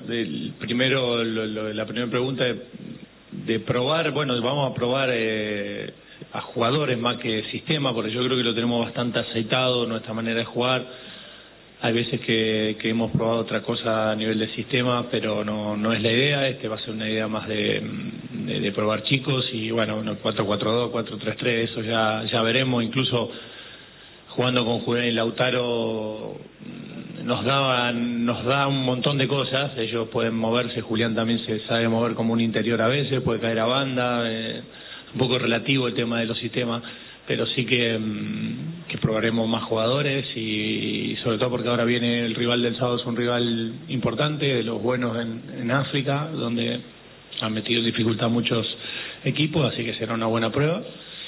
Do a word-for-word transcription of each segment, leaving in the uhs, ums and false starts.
el primero, lo, lo, la primera pregunta de, de probar, bueno, vamos a probar eh, a jugadores más que sistema, porque yo creo que lo tenemos bastante aceitado, nuestra manera de jugar. Hay veces que, que hemos probado otra cosa a nivel de sistema, pero no no es la idea. Este va a ser una idea más de, de, de probar chicos y bueno, cuatro cuatro dos, cuatro tres tres, eso ya ya veremos. Incluso jugando con Julián y Lautaro nos daban nos da un montón de cosas. Ellos pueden moverse, Julián también se sabe mover como un interior a veces, puede caer a banda, eh, un poco relativo el tema de los sistemas, pero sí que, que probaremos más jugadores y, y sobre todo porque ahora viene el rival del sábado, es un rival importante, de los buenos en, en África, donde han metido en dificultad muchos equipos, así que será una buena prueba.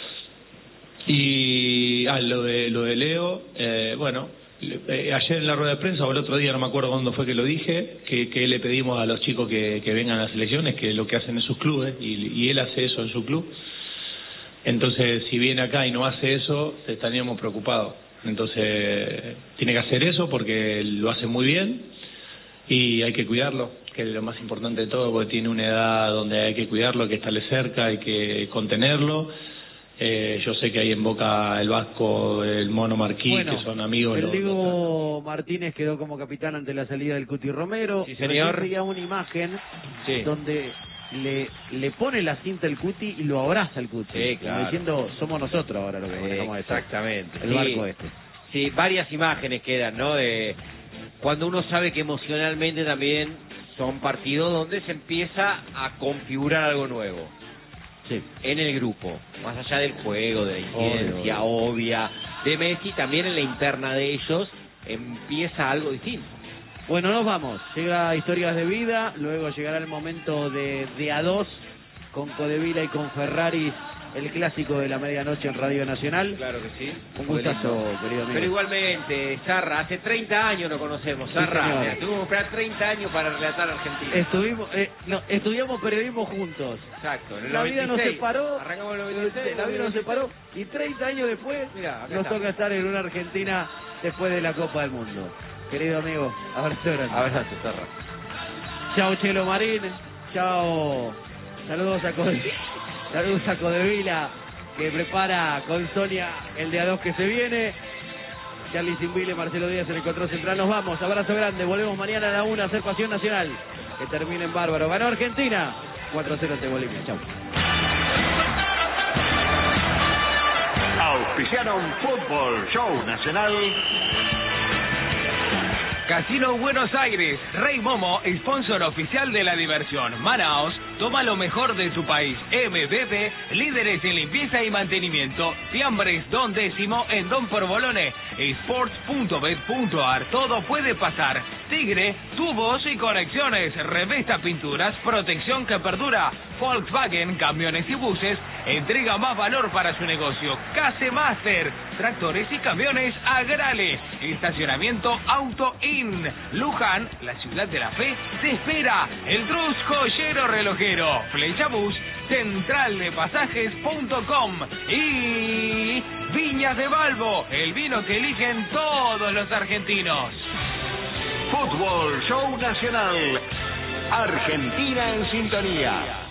Y ah, lo de lo de Leo, eh, bueno, eh, ayer en la rueda de prensa o el otro día, no me acuerdo cuándo fue que lo dije, que, que le pedimos a los chicos que, que vengan a las selecciones, que lo que hacen en sus clubes, y, y él hace eso en su club. Entonces, si viene acá y no hace eso, estaríamos preocupados. Entonces, tiene que hacer eso porque lo hace muy bien y hay que cuidarlo, que es lo más importante de todo, porque tiene una edad donde hay que cuidarlo, hay que estarle cerca, hay que contenerlo. Eh, yo sé que hay en Boca el Vasco, el Mono Marquí, bueno, que son amigos. El los, Diego los... Martínez quedó como capitán ante la salida del Cuti Romero. Sí, señor. Yo veía una imagen sí. donde le le pone la cinta el Cuti y lo abraza el Cuti, sí, claro, diciendo somos nosotros ahora lo que manejamos. Exactamente, el sí, barco este. Sí, varias imágenes quedan, ¿no? De cuando uno sabe que emocionalmente también son partidos donde se empieza a configurar algo nuevo. Sí. En el grupo, más allá del juego, de la incidencia obvia de Messi, también en la interna de ellos empieza algo distinto. Bueno, nos vamos. Llega Historias de Vida, luego llegará el momento de, de A dos con Codevila y con Ferraris, el clásico de la medianoche en Radio Nacional. Claro que sí. Un gustazo, querido amigo. Pero igualmente, Zarra, hace treinta años lo conocemos, Zarra. Sí, tuvimos que esperar treinta años para relatar a Argentina. Estuvimos, eh, no, estudiamos periodismo juntos. Exacto. En el la vida noventa y seis, nos separó. Arrancamos en el noventa y seis. La vida nos separó y treinta años después mirá, nos está. toca estar en una Argentina después de la Copa del Mundo. Querido amigo, abrazo grande. Abrazo, Zarra. Chao, Chelo Marín. Chao. Saludos a Codevila. Saludos a Codevila, que prepara con Sonia el de A dos que se viene. Charlie Zimbile, Marcelo Díaz en el control central. Nos vamos, abrazo grande. Volvemos mañana a la una a hacer Pasión Nacional. Que termine en bárbaro. Ganó Argentina. cuatro cero ante Bolivia. Chao. Auspiciaron Fútbol Show Nacional. Casino Buenos Aires, Rey Momo, sponsor oficial de la diversión. Manaos, toma lo mejor de tu país. M B B, líderes en limpieza y mantenimiento. Fiambres Don Décimo en Don Porbolone. Sports punto bet punto ar, todo puede pasar. Tigre, tubos y conexiones. Revesta Pinturas, protección que perdura. Volkswagen, camiones y buses, entrega más valor para su negocio. Case Master, tractores y camiones Agrale. Estacionamiento Auto In. Luján, la ciudad de la fe, te espera. El Trus Joyero Relojero. Flecha Bus, central de pasajes punto com. Y Viñas de Balbo, el vino que eligen todos los argentinos. Fútbol Show Nacional. Argentina en sintonía.